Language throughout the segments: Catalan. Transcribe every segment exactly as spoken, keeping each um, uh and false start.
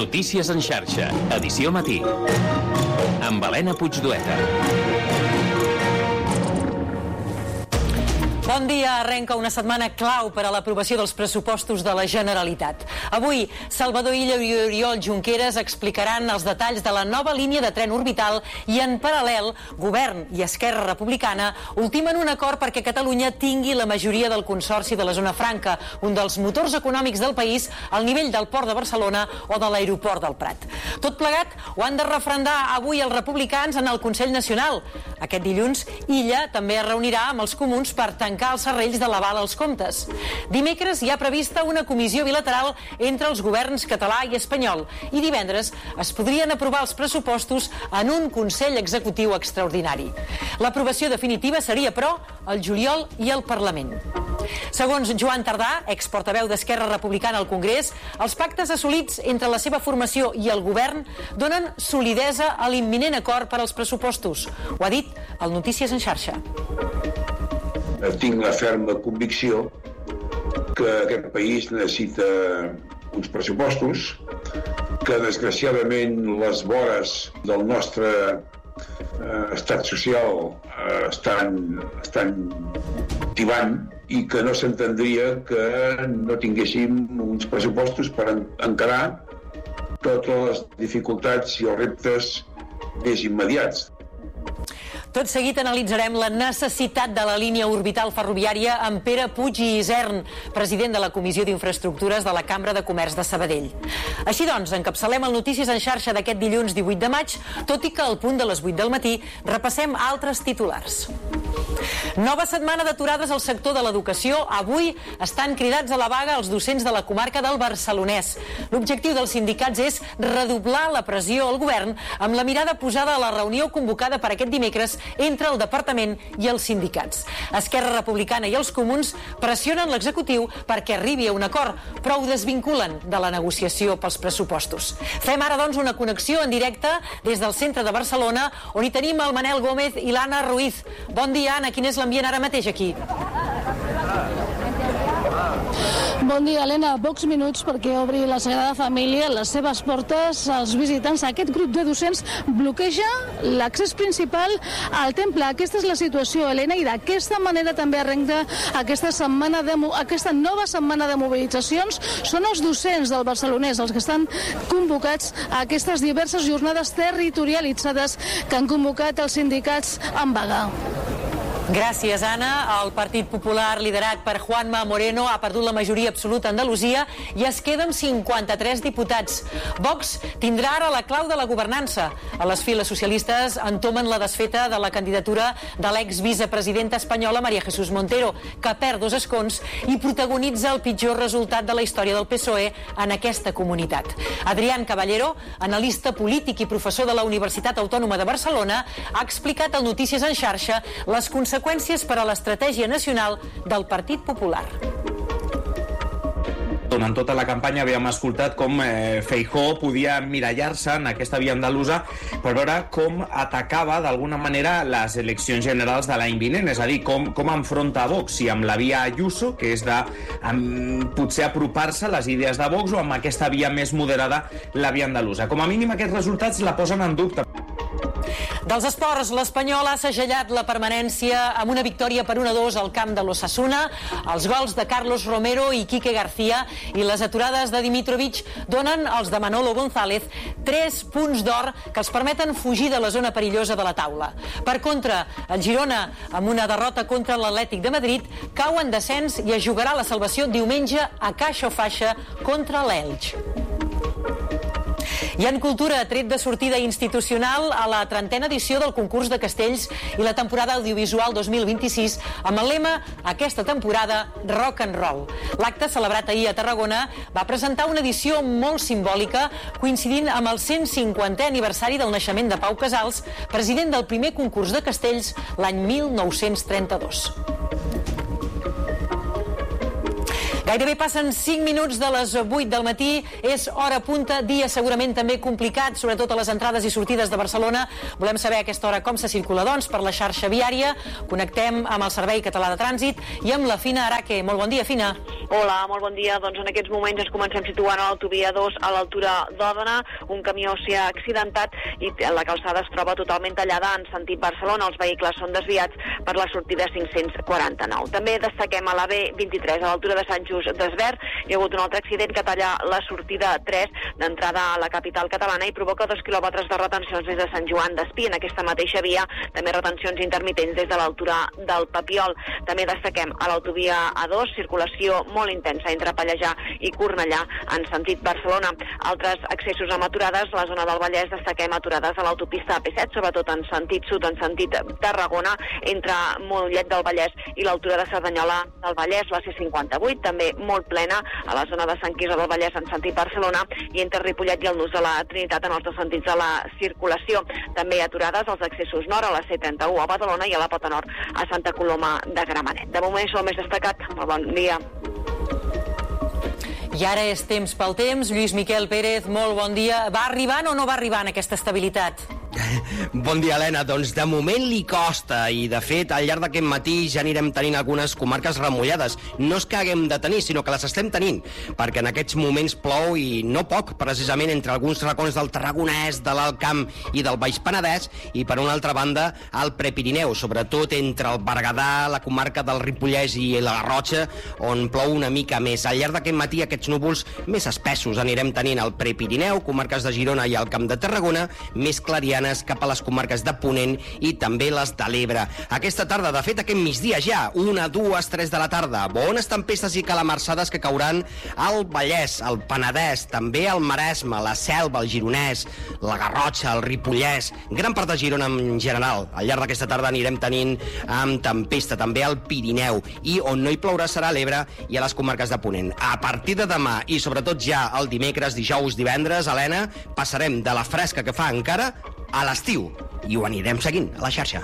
Notícies en xarxa, edició matí. Amb Helena Puigdueta. Bon dia, arrenca una setmana clau per a l'aprovació dels pressupostos de la Generalitat. Avui, Salvador Illa i Oriol Junqueras explicaran els detalls de la nova línia de tren orbital i, en paral·lel, Govern i Esquerra Republicana ultimen un acord perquè Catalunya tingui la majoria del Consorci de la Zona Franca, un dels motors econòmics del país al nivell del Port de Barcelona o de l'Aeroport del Prat. Tot plegat ho han de referendar avui els republicans en el Consell Nacional. Aquest dilluns, Illa també es reunirà amb els comuns per tancar els serrells de l'aval als comptes. Dimecres hi ha prevista una comissió bilateral entre els governs català i espanyol i divendres es podrien aprovar els pressupostos en un Consell Executiu extraordinari. L'aprovació definitiva seria, però, el juliol i el Parlament. Segons Joan Tardà, exportaveu d'Esquerra Republicana al Congrés, els pactes assolits entre la seva formació i el govern donen solidesa a l'imminent acord per als pressupostos. Ho ha dit el Notícies en xarxa. Tinc la ferma convicció que aquest país necessita uns pressupostos, que desgraciadament les vores del nostre eh, estat social eh, estan, estan tibant i que no s'entendria que no tinguéssim uns pressupostos per encarar totes les dificultats i els reptes més immediats. Tot seguit analitzarem la necessitat de la línia orbital ferroviària amb Pere Puig i Isern, president de la Comissió d'Infraestructures de la Cambra de Comerç de Sabadell. Així doncs, encapçalem el Notícies en xarxa d'aquest dilluns divuit de maig, tot i que al punt de les vuit del matí repassem altres titulars. Nova setmana d'aturades al sector de l'educació. Avui estan cridats a la vaga els docents de la comarca del Barcelonès. L'objectiu dels sindicats és redoblar la pressió al govern amb la mirada posada a la reunió convocada per aquest dimecres entre el departament i els sindicats. Esquerra Republicana i els comuns pressionen l'executiu perquè arribi a un acord, però ho desvinculen de la negociació pels pressupostos. Fem ara, doncs, una connexió en directe des del centre de Barcelona, on hi tenim el Manel Gómez i l'Anna Ruiz. Bon dia, Anna. Quin és l'ambient ara mateix aquí? Bon dia, Helena. Pocs minuts perquè obri la Sagrada Família les seves portes als visitants. Aquest grup de docents bloqueja l'accés principal al temple. Aquesta és la situació, Helena, i d'aquesta manera també arrenca aquesta setmana de, aquesta nova setmana de mobilitzacions. Són els docents del Barcelonès els que estan convocats a aquestes diverses jornades territorialitzades que han convocat els sindicats en vaga. Gràcies, Anna. El Partit Popular, liderat per Juanma Moreno, ha perdut la majoria absoluta a Andalusia i es queda amb cinquanta-tres diputats. Vox tindrà ara la clau de la governança. A les files socialistes entomen la desfeta de la candidatura de l'exvicepresidenta espanyola María Jesús Montero, que perd dos escons i protagonitza el pitjor resultat de la història del P S O E en aquesta comunitat. Adrián Caballero, analista polític i professor de la Universitat Autònoma de Barcelona, ha explicat al Notícies en xarxa les conseqüències per a l'estratègia nacional del Partit Popular. Durant tota la campanya havíem escoltat com eh, Feijóo podia emmirallar-se en aquesta via andalusa per veure com atacava d'alguna manera les eleccions generals de l'any vinent, és a dir, com, com enfronta Vox, si amb la via Ayuso, que és de amb, potser apropar-se a les idees de Vox, o amb aquesta via més moderada, la via andalusa. Com a mínim aquests resultats la posen en dubte. Dels esports, l'Espanyol ha segellat la permanència amb una victòria per un a dos al camp de l'Osasuna. Els gols de Carlos Romero i Quique García i les aturades de Dimitrovic donen als de Manolo González tres punts d'or que els permeten fugir de la zona perillosa de la taula. Per contra, el Girona, amb una derrota contra l'Atlètic de Madrid, cau en descens i es jugarà la salvació diumenge a caixa o faixa contra l'Elx. I en cultura, tret de sortida institucional a la trentena edició del concurs de castells i la temporada audiovisual dos mil vint-i-sis amb el lema aquesta temporada Rock and Roll. L'acte, celebrat ahir a Tarragona, va presentar una edició molt simbòlica coincidint amb el cent cinquantè aniversari del naixement de Pau Casals, president del primer concurs de castells l'any mil nou-cents trenta-dos. Gairebé passen cinc minuts de les vuit del matí, és hora punta, dia segurament també complicat, sobretot a les entrades i sortides de Barcelona. Volem saber a aquesta hora com se circula, doncs, per la xarxa viària. Connectem amb el Servei Català de Trànsit i amb la Fina Araque. Molt bon dia, Fina. Hola, molt bon dia. Doncs en aquests moments ens comencem situant a l'autovia dos a l'altura d'Òdena. Un camió s'hi ha accidentat i la calçada es troba totalment tallada en sentit Barcelona. Els vehicles són desviats per la sortida cinc-cents quaranta-nou. També destaquem a la B vint-i-tres, a l'altura de Sant Just d'Esvern. Hi ha hagut un altre accident que talla la sortida tres d'entrada a la capital catalana i provoca dos quilòmetres de retencions des de Sant Joan d'Espí. En aquesta mateixa via també retencions intermitents des de l'altura del Papiol. També destaquem a l'autovia A dos, circulació molt intensa entre Pallejà i Cornellà en sentit Barcelona. Altres accessos amb aturades, la zona del Vallès destaquem aturades a l'autopista A P set, sobretot en sentit sud, en sentit Tarragona, entre Mollet del Vallès i l'altura de Cerdanyola del Vallès, la C cinquanta-vuit, també molt plena a la zona de Sant Quirze del Vallès en sentit Barcelona i entre Ripollet i el Nus de la Trinitat en els dos sentits de la circulació. També aturades als accessos nord a la C trenta-u a Badalona i a la Pota Nord a Santa Coloma de Gramenet. De moment és el més destacat. Molt bon dia. I ara és temps pel temps. Lluís Miquel Pérez, molt bon dia. Va arribant o no va arribant aquesta estabilitat? Bon dia, Helena. Doncs de moment li costa i, de fet, al llarg d'aquest matí ja anirem tenint algunes comarques remullades. No és que haguem de tenir, sinó que les estem tenint, perquè en aquests moments plou i no poc, precisament entre alguns racons del Tarragonès, de l'Alt Camp i del Baix Penedès, i per una altra banda al Prepirineu, sobretot entre el Berguedà, la comarca del Ripollès i la Garrotxa, on plou una mica més. Al llarg d'aquest matí aquests núvols més espessos anirem tenint al Prepirineu, comarques de Girona i al Camp de Tarragona, més clarianes cap a les comarques de Ponent i també les de l'Ebre. Aquesta tarda, de fet, aquest migdia ja, una, dues, tres de la tarda, bones tempestes i calamarsades que cauran al Vallès, al Penedès, també al Maresme, la Selva, el Gironès, la Garrotxa, el Ripollès, gran part de Girona en general. Al llarg d'aquesta tarda anirem tenint amb tempesta també al Pirineu i on no hi plourà serà a l'Ebre i a les comarques de Ponent. A partir de demà i sobretot ja el dimecres, dijous, divendres, Helena, passarem de la fresca que fa encara a l'estiu, i ho anirem seguint a la xarxa.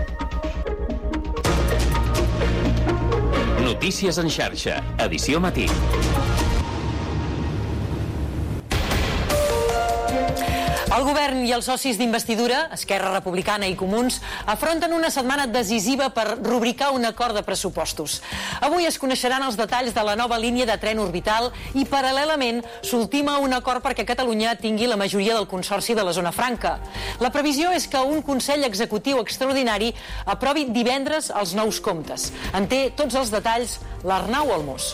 Notícies en xarxa, edició matí. El govern i els socis d'investidura, Esquerra Republicana i Comuns, afronten una setmana decisiva per rubricar un acord de pressupostos. Avui es coneixeran els detalls de la nova línia de tren orbital i, paral·lelament, s'ultima un acord perquè Catalunya tingui la majoria del Consorci de la Zona Franca. La previsió és que un Consell Executiu Extraordinari aprovi divendres els nous comptes. En té tots els detalls l'Arnau Olmos.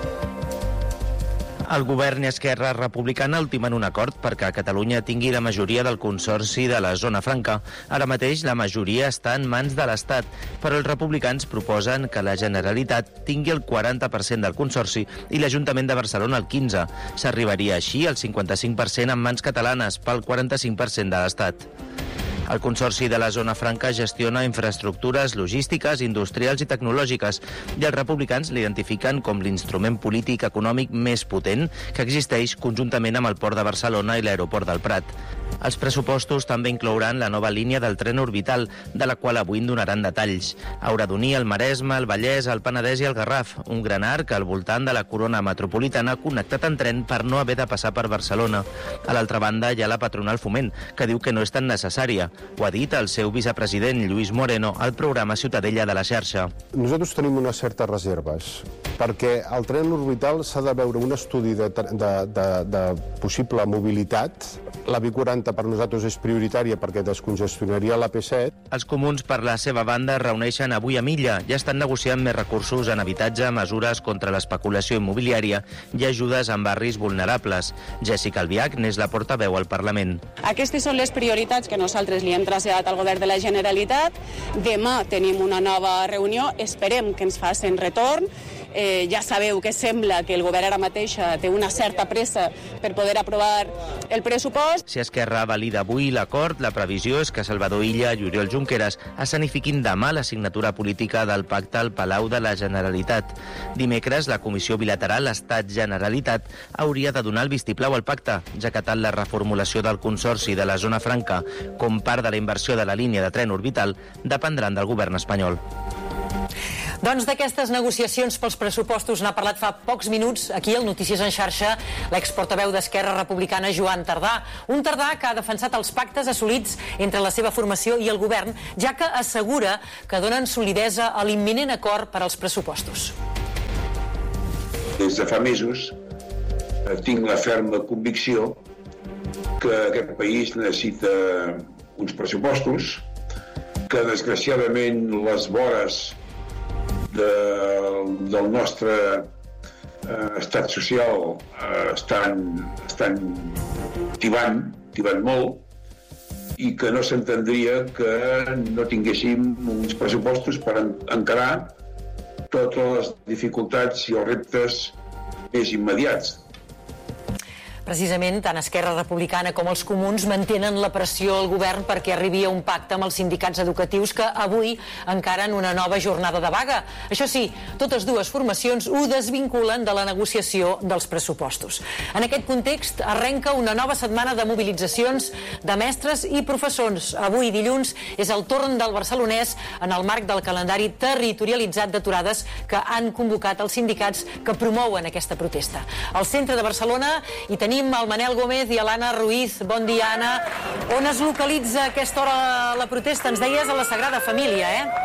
El govern i Esquerra Republicana ultimen un acord perquè Catalunya tingui la majoria del Consorci de la Zona Franca. Ara mateix la majoria està en mans de l'Estat, però els republicans proposen que la Generalitat tingui el quaranta per cent del Consorci i l'Ajuntament de Barcelona el quinze per cent. S'arribaria així al cinquanta-cinc per cent en mans catalanes pel quaranta-cinc per cent de l'Estat. El Consorci de la Zona Franca gestiona infraestructures logístiques, industrials i tecnològiques i els republicans l'identifiquen com l'instrument polític econòmic més potent que existeix conjuntament amb el Port de Barcelona i l'Aeroport del Prat. Els pressupostos també inclouran la nova línia del tren orbital, de la qual avui en donaran detalls. Haurà d'unir el Maresme, el Vallès, el Penedès i el Garraf, un gran arc al voltant de la corona metropolitana connectat en tren per no haver de passar per Barcelona. A l'altra banda hi ha la patronal Foment, que diu que no és tan necessària. Ho ha dit el seu vicepresident, Lluís Moreno, al programa Ciutadella de la xarxa. Nosaltres tenim unes certes reserves, perquè el tren orbital s'ha de veure un estudi de, de, de, de possible mobilitat. La B quaranta per nosaltres és prioritària perquè descongestionaria la P set. Els comuns, per la seva banda, es reuneixen avui a Milla. Ja estan negociant més recursos en habitatge, mesures contra l'especulació immobiliària i ajudes en barris vulnerables. Jessica Albiach n'és la portaveu al Parlament. Aquestes són les prioritats que nosaltres li hem traslladat al govern de la Generalitat. Demà tenim una nova reunió, esperem que ens facin retorn. Eh, ja sabeu que sembla que el govern ara mateixa té una certa pressa per poder aprovar el pressupost. Si Esquerra valida avui l'acord, la previsió és que Salvador Illa i Oriol Junqueras escenifiquin demà la signatura política del pacte al Palau de la Generalitat. Dimecres, la Comissió Bilateral Estat-Generalitat hauria de donar el vistiplau al pacte, ja que tant la reformulació del Consorci de la Zona Franca com part de la inversió de la línia de tren orbital dependran del govern espanyol. Doncs d'aquestes negociacions pels pressupostos n'ha parlat fa pocs minuts aquí al Notícies en xarxa l'exportaveu d'Esquerra Republicana Joan Tardà. Un Tardà que ha defensat els pactes assolits entre la seva formació i el govern, ja que assegura que donen solidesa a l'imminent acord per als pressupostos. Des de fa mesos tinc la ferma convicció que aquest país necessita uns pressupostos, que desgraciadament les vores de, del nostre eh, estat social eh, estan, estan tibant, tibant molt, i que no s'entendria que no tinguéssim uns pressupostos per encarar totes les dificultats i els reptes més immediats. Precisament, tant Esquerra Republicana com els comuns mantenen la pressió al govern perquè arribi a un pacte amb els sindicats educatius que avui encaren una nova jornada de vaga. Això sí, totes dues formacions ho desvinculen de la negociació dels pressupostos. En aquest context, arrenca una nova setmana de mobilitzacions de mestres i professors. Avui, dilluns, és el torn del barcelonès en el marc del calendari territorialitzat d'aturades que han convocat els sindicats que promouen aquesta protesta. Al centre de Barcelona hi tenim Tenim el Manel Gómez i l'Anna Ruiz. Bon dia, Anna. On es localitza a aquesta hora la protesta? Ens deies a la Sagrada Família, eh?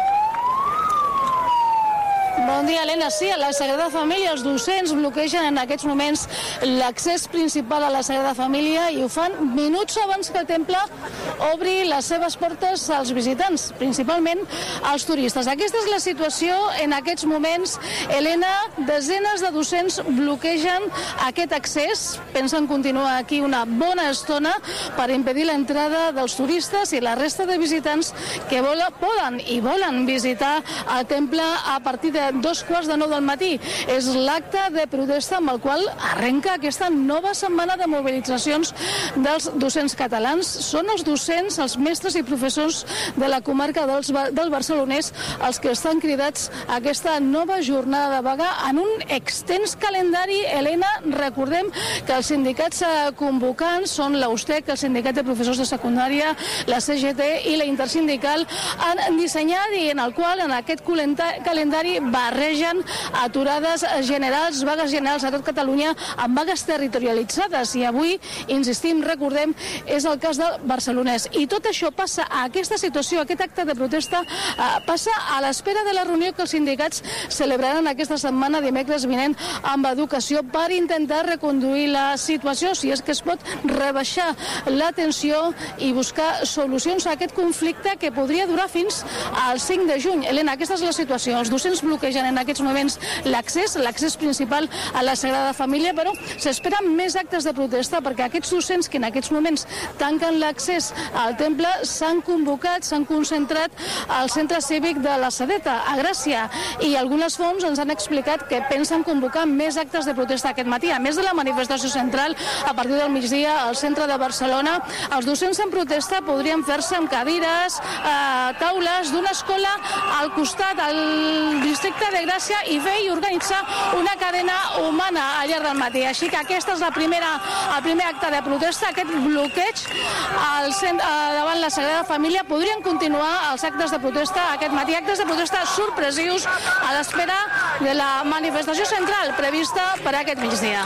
Bon dia, Helena. Sí, a la Sagrada Família els docents bloquegen en aquests moments l'accés principal a la Sagrada Família i ho fan minuts abans que el temple obri les seves portes als visitants, principalment als turistes. Aquesta és la situació en aquests moments. Helena, desenes de docents bloquegen aquest accés, pensen continuar aquí una bona estona per impedir l'entrada dels turistes i la resta de visitants que volen, poden i volen visitar el temple a partir de dos quarts de nou del matí. És l'acte de protesta amb el qual arrenca aquesta nova setmana de mobilitzacions dels docents catalans. Són els docents, els mestres i professors de la comarca dels, del Barcelonès els que estan cridats a aquesta nova jornada de vaga en un extens calendari. Helena, recordem que els sindicats convocants són l'Austec, el sindicat de professors de secundària, la C G T i la Intersindical han dissenyat i en el qual en aquest calendari barregen aturades generals, vagues generals a tot Catalunya amb vagues territorialitzades i avui, insistim, recordem, és el cas del Barcelonès. I tot això passa a aquesta situació, aquest acte de protesta, eh, passa a l'espera de la reunió que els sindicats celebraran aquesta setmana, dimecres vinent, amb Educació per intentar reconduir la situació, si és que es pot rebaixar la tensió i buscar solucions a aquest conflicte que podria durar fins al cinc de juny. Helena, aquesta és la situació. Els docents bloquegen en aquests moments l'accés, l'accés principal a la Sagrada Família, però s'esperen més actes de protesta perquè aquests docents que en aquests moments tanquen l'accés al temple s'han convocat, s'han concentrat al centre cívic de la Sedeta, a Gràcia, i algunes fonts ens han explicat que pensen convocar més actes de protesta aquest matí. A més de la manifestació central, a partir del migdia al centre de Barcelona, els docents en protesta podrien fer-se amb cadires, eh, taules d'una escola al costat, al districte de Gràcia, i fer i organitzar una cadena humana al llarg del matí. Així que aquesta és la primera, el primer acte de protesta, aquest bloqueig al cent, davant la Sagrada Família. Podrien continuar els actes de protesta aquest matí, actes de protesta sorpresius a l'espera de la manifestació central prevista per aquest migdia.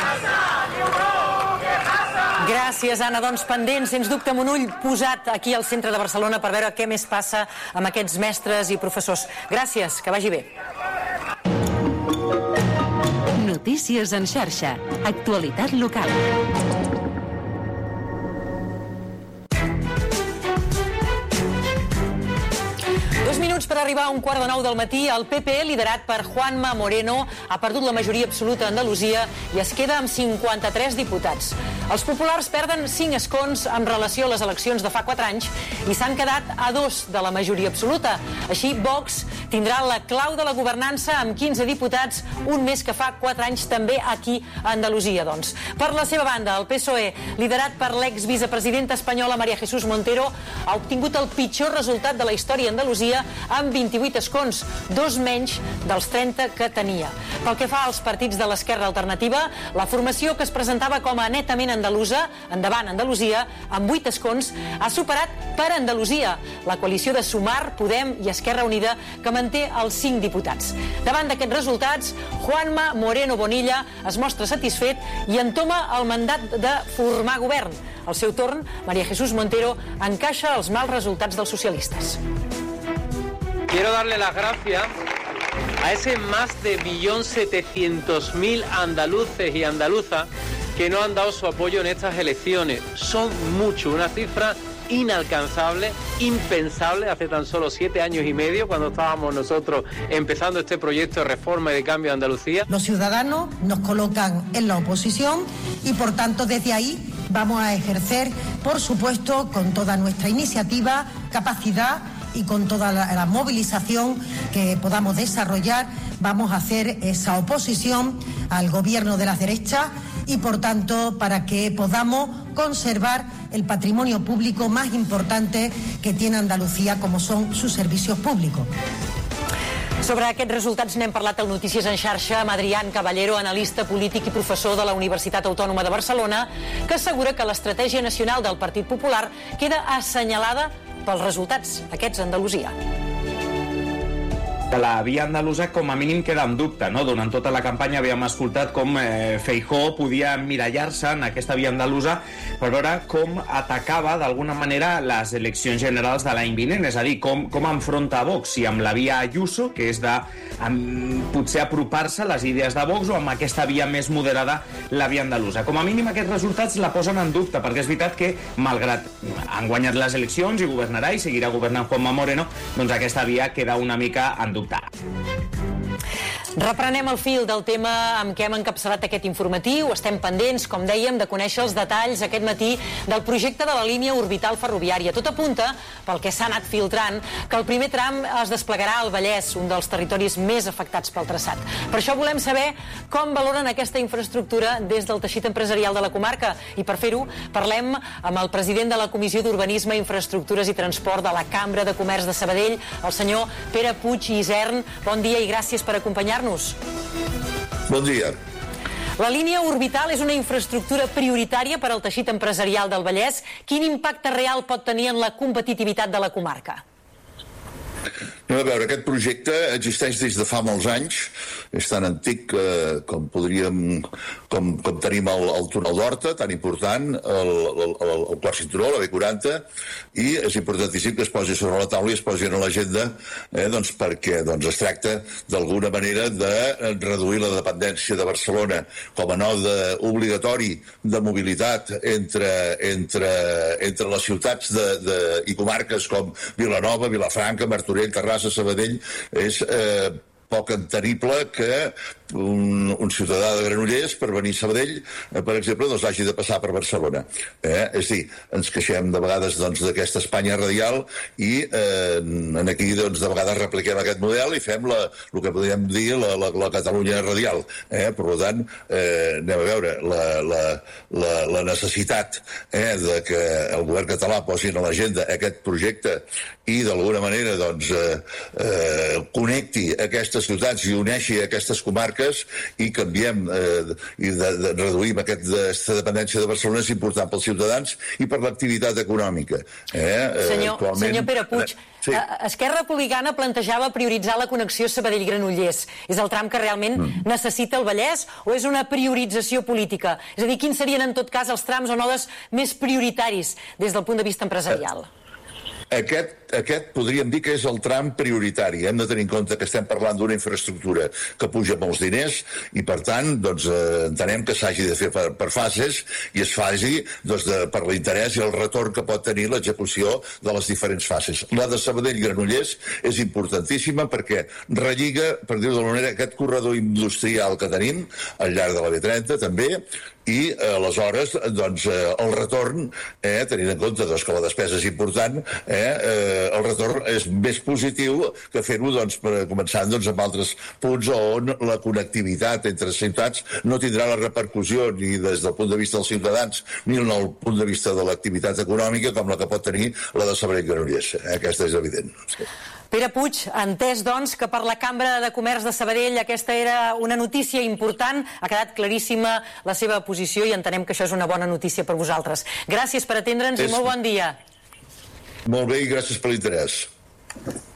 Gràcies, Anna. Doncs pendent, sens dubte, amb un ull posat aquí al centre de Barcelona per veure què més passa amb aquests mestres i professors. Gràcies, que vagi bé. Notícies en xarxa. Actualitat local. Dos minuts per arribar a un quart de nou del matí. El P P, liderat per Juanma Moreno, ha perdut la majoria absoluta a Andalusia i es queda amb cinquanta-tres diputats. Els populars perden cinc escons en relació a les eleccions de fa quatre anys i s'han quedat a dos de la majoria absoluta. Així, Vox tindrà la clau de la governança amb quinze diputats, un més que fa quatre anys també aquí a Andalusia, doncs. Per la seva banda, el P S O E, liderat per l'exvicepresidenta espanyola María Jesús Montero, ha obtingut el pitjor resultat de la història a Andalusia amb vint-i-vuit escons, dos menys dels trenta que tenia. Pel que fa als partits de l'esquerra alternativa, la formació que es presentava com a netament andalusa, Endavant Andalusia, amb vuit escons, ha superat Per Andalusia, la coalició de Sumar, Podem i Esquerra Unida, que manté els cinc diputats. Davant d'aquests resultats, Juanma Moreno Bonilla es mostra satisfet i entoma el mandat de formar govern. Al seu torn, María Jesús Montero encaixa els mals resultats dels socialistes. Quiero darle las gracias a ese más de un millón setecientos mil andaluces y andaluzas que no han dado su apoyo en estas elecciones. Son muchos, una cifra inalcanzable, impensable, hace tan solo siete años y medio, cuando estábamos nosotros empezando este proyecto de reforma y de cambio de Andalucía. Los ciudadanos nos colocan en la oposición y, por tanto, desde ahí vamos a ejercer, por supuesto, con toda nuestra iniciativa, capacidad y con toda la, la movilización que podamos desarrollar, vamos a hacer esa oposición al gobierno de las derechas y, por tanto, para que podamos conservar el patrimonio público más importante que tiene Andalucía, como son sus servicios públicos. Sobre aquests resultats n'hem parlat al Notícies en xarxa amb Adrián Caballero, analista polític i professor de la Universitat Autònoma de Barcelona, que assegura que l'estratègia nacional del Partit Popular queda assenyalada pels resultats, aquests a Andalusia. La via andalusa com a mínim queda en dubte, no? Durant tota la campanya havíem escoltat com eh, Feijóo podia emmirallar-se en aquesta via andalusa per veure com atacava d'alguna manera les eleccions generals de l'any vinent, és a dir, com, com enfronta a Vox, si amb la via Ayuso, que és de amb, potser apropar-se a les idees de Vox, o amb aquesta via més moderada, la via andalusa. Com a mínim aquests resultats la posen en dubte, perquè és veritat que, malgrat han guanyat les eleccions i governarà i seguirà governant Juanma Moreno, doncs aquesta via queda una mica en dubte. Reprenem el fil del tema amb què hem encapçalat aquest informatiu. Estem pendents, com dèiem, de conèixer els detalls aquest matí del projecte de la línia orbital ferroviària. Tot apunta, pel que s'ha anat filtrant, que el primer tram es desplegarà al Vallès, un dels territoris més afectats pel traçat. Per això volem saber com valoren aquesta infraestructura des del teixit empresarial de la comarca. I per fer-ho, parlem amb el president de la Comissió d'Urbanisme, Infraestructures i Transport de la Cambra de Comerç de Sabadell, el senyor Pere Puig i Isern. Bon dia i gràcies per acompanyar-nos. Bon dia. La línia orbital és una infraestructura prioritària per al teixit empresarial del Vallès. Quin impacte real pot tenir en la competitivitat de la comarca? A veure, aquest projecte existeix des de fa molts anys, és tan antic eh, com podríem, com, com tenim el, el túnel d'Horta, tan important, el, el, el, el quart cinturó, la B quaranta, i és importantíssim que es posi sobre la taula i es posi en l'agenda, eh, doncs perquè doncs, es tracta d'alguna manera de reduir la dependència de Barcelona com a node obligatori de mobilitat entre, entre, entre les ciutats de, de, i comarques com Vilanova, Vilafranca, Martorell, Terrassa, Sabadell. És eh, poc entenible que un, un ciutadà de Granollers, per venir a Sabadell, eh, per exemple, doncs hagi de passar per Barcelona. Eh? És a dir, ens queixem de vegades doncs, d'aquesta Espanya radial i eh, en aquí doncs, de vegades repliquem aquest model i fem la, el que podríem dir la, la, la Catalunya radial. Eh? Per tant, eh, anem a veure la, la, la, la necessitat eh, de que el govern català posi en l'agenda aquest projecte i d'alguna manera doncs, eh, eh, connecti aquestes ciutats i uneixi aquestes comarques i canviem eh, i de, de, reduïm aquesta dependència de Barcelona és important pels ciutadans i per l'activitat econòmica. Eh? Senyor, Actualment... senyor Pere Puig, sí. Esquerra Republicana plantejava prioritzar la connexió Sabadell-Granollers. És el tram que realment mm. necessita el Vallès o és una priorització política? És a dir, quins serien en tot cas els trams o nodes més prioritaris des del punt de vista empresarial? Aquest, aquest podríem dir que és el tram prioritari. Hem de tenir en compte que estem parlant d'una infraestructura que puja molts diners i, per tant, doncs, eh, entenem que s'hagi de fer per, per fases i es faci doncs, de, per l'interès i el retorn que pot tenir l'execució de les diferents fases. La de Sabadell-Granollers és importantíssima perquè relliga, per dir-ho d'alguna manera, aquest corredor industrial que tenim al llarg de la B trenta, també, i eh, aleshores doncs, eh, el retorn, eh, tenint en compte doncs, que la despesa és important, eh, eh, el retorn és més positiu que fer-ho doncs, per començar doncs, amb altres punts on la connectivitat entre ciutats no tindrà la repercussió ni des del punt de vista dels ciutadans ni des del punt de vista de l'activitat econòmica com la que pot tenir la de Sabadell Granollers. Eh? Aquesta és evident. Sí. Pere Puig, entès, doncs, que per la Cambra de Comerç de Sabadell aquesta era una notícia important, ha quedat claríssima la seva posició i entenem que això és una bona notícia per vosaltres. Gràcies per atendre'ns és... i molt bon dia. Molt bé i gràcies per l'interès.